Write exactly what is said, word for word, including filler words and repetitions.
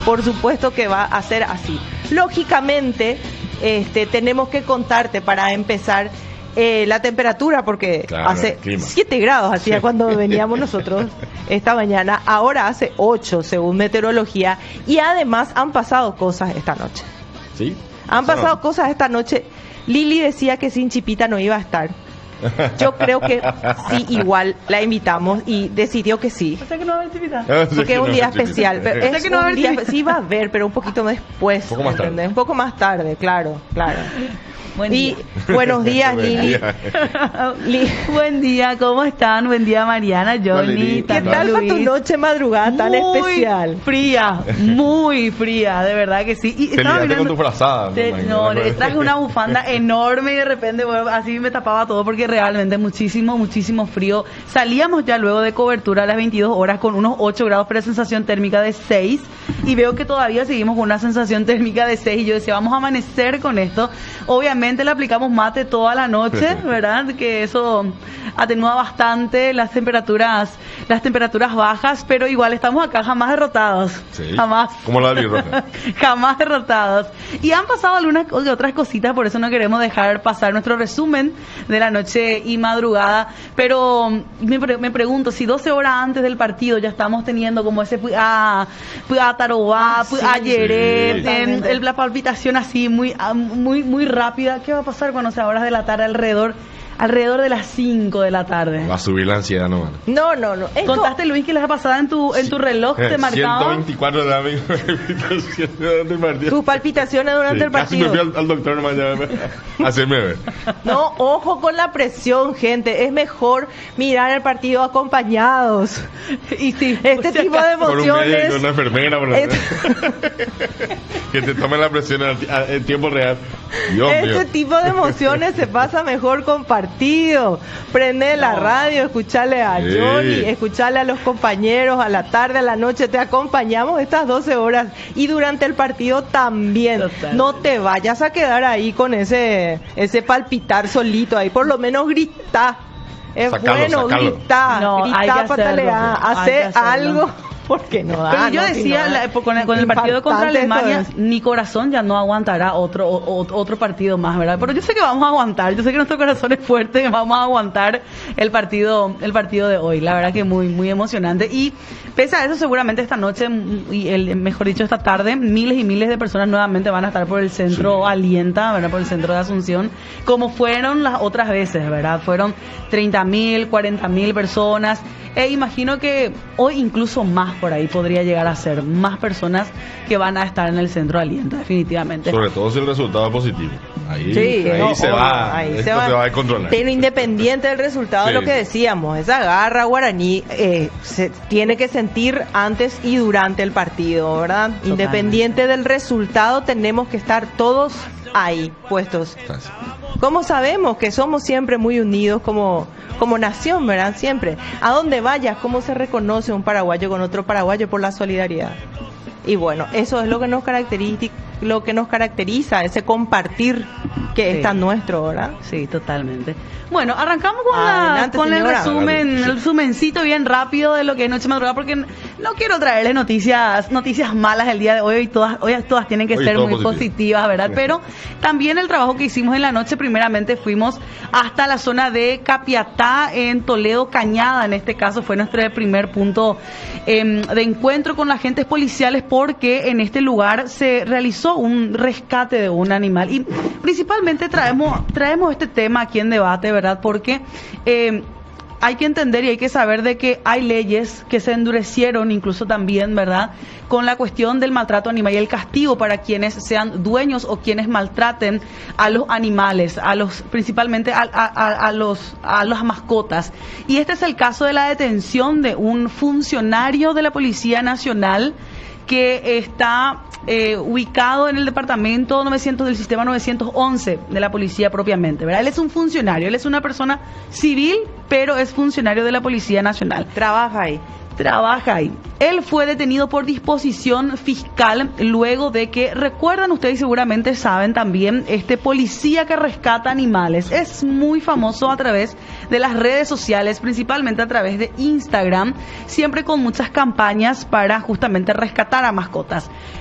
Por supuesto que va a ser así. Lógicamente, este, tenemos que contarte para empezar eh, la temperatura, porque claro, hace siete grados hacía sí. cuando veníamos nosotros esta mañana, ahora hace ocho según meteorología, y además han pasado cosas esta noche. ¿Sí? Han pasado no. cosas esta noche. Lili decía que sin Chipita no iba a estar. Yo creo que sí, igual la invitamos y decidió que sí. O sea que no va a haber Chipita. Porque es un día especial. Pero es que no un día, sí va a haber, pero un poquito después. Un poco más tarde. Un poco más tarde, claro, claro. Buen y día. Buenos días, Buen Lili. día. Li- Buen día, ¿cómo están? Buen día, Mariana, Johnny, ¿Qué tal fue tu noche madrugada tan muy especial? Fría, muy fría, de verdad que sí. Y Te ligaste con tu frazada. Te, no, no traje una bufanda enorme y de repente bueno, así me tapaba todo porque realmente muchísimo, muchísimo frío. Salíamos ya luego de cobertura a las veintidós horas con unos ocho grados, pero sensación térmica de seis. Y veo que todavía seguimos con una sensación térmica de seis. Y yo decía, vamos a amanecer con esto. Obviamente le aplicamos mate toda la noche, ¿verdad? Que eso atenúa bastante las temperaturas, las temperaturas bajas, pero igual estamos acá jamás derrotados. Sí. Jamás. Como la de Roja. Jamás derrotados. Y han pasado algunas otras cositas, por eso no queremos dejar pasar nuestro resumen de la noche y madrugada. Pero me, pre- me pregunto si doce horas antes del partido ya estamos teniendo como ese a Tarobá, a Yeret, la palpitación así muy, muy, muy rápida. ¿Qué va a pasar cuando sea horas de la tarde alrededor? Alrededor de las cinco de la tarde. Va a subir la ansiedad nomás. No, no, no. Esto... ¿Contaste, Luis, que les ha pasado en tu en tu reloj? ¿Te marcaba? ciento veinticuatro de la palpitaciones durante el partido. Tus palpitaciones durante sí, el partido. Casi me fui al, al doctor nomás a hacerme ver. No, ojo con la presión, gente. Es mejor mirar el partido acompañados. Y sí, este tipo de emociones. Con un médico, una enfermera, por este... que te tomen la presión en tiempo real. Dios este mío. tipo de emociones se pasa mejor compartido. Prende la no. radio, escucharle a sí. Johnny, escucharle a los compañeros, a la tarde, a la noche. Te acompañamos estas doce horas y durante el partido también. Total. No te vayas a quedar ahí con ese ese palpitar solito ahí. Por lo menos grita. Es sacalo, bueno, sacalo. grita, No, grita, patalear, hace algo. Porque no da, pero yo no, decía, no, la, con, el, con el partido contra Alemania, mi corazón ya no aguantará otro o, otro partido más, ¿verdad? Pero yo sé que vamos a aguantar, yo sé que nuestro corazón es fuerte, que vamos a aguantar el partido el partido de hoy. La verdad que muy muy emocionante. Y pese a eso, seguramente esta noche, y el, mejor dicho, esta tarde, miles y miles de personas nuevamente van a estar por el centro sí. Alienta, ¿verdad? Por el centro de Asunción, como fueron las otras veces, ¿verdad? Fueron treinta mil, cuarenta mil personas. E imagino que hoy incluso más por ahí podría llegar a ser más personas que van a estar en el centro de Alienta, definitivamente. Sobre todo si el resultado es positivo. Ahí, sí, ahí no, se oh, va, ahí esto se va. se va a controlar. Pero independiente del resultado, sí. Lo que decíamos, esa garra guaraní eh, se tiene que sentir antes y durante el partido, ¿verdad? Totalmente. Independiente del resultado, tenemos que estar todos ahí puestos. Como sabemos que somos siempre muy unidos como como nación, ¿verdad? Siempre. A donde vayas, ¿cómo se reconoce un paraguayo con otro paraguayo? Por la solidaridad. Y bueno, eso es lo que nos caracteriza, lo que nos caracteriza, ese compartir que sí. Es tan nuestro, ¿verdad? Sí, totalmente. Bueno, arrancamos con, la, con el resumen, el resumencito bien rápido de lo que es Noche Madrugada, porque no quiero traerles noticias noticias malas el día de hoy, hoy todas, hoy todas tienen que hoy ser muy positivo. positivas, ¿verdad? Sí. Pero también el trabajo que hicimos en la noche, primeramente fuimos hasta la zona de Capiatá, en Toledo, Cañada, en este caso fue nuestro primer punto eh, de encuentro con agentes policiales, porque en este lugar se realizó un rescate de un animal. Y principalmente traemos traemos este tema aquí en debate, ¿verdad? Porque eh, hay que entender y hay que saber de que hay leyes que se endurecieron, incluso también, ¿verdad?, con la cuestión del maltrato animal y el castigo para quienes sean dueños o quienes maltraten a los animales, a los principalmente a, a, a los a las mascotas. Y este es el caso de la detención de un funcionario de la Policía Nacional que está eh, ubicado en el departamento novecientos del sistema novecientos once de la policía propiamente, ¿verdad? Él es un funcionario, él es una persona civil, pero es funcionario de la Policía Nacional. Trabaja ahí. trabaja ahí. Él fue detenido por disposición fiscal luego de que, recuerdan ustedes, seguramente saben también, este policía que rescata animales. Es muy famoso a través de las redes sociales, principalmente a través de Instagram, siempre con muchas campañas para justamente rescatar a mascotas.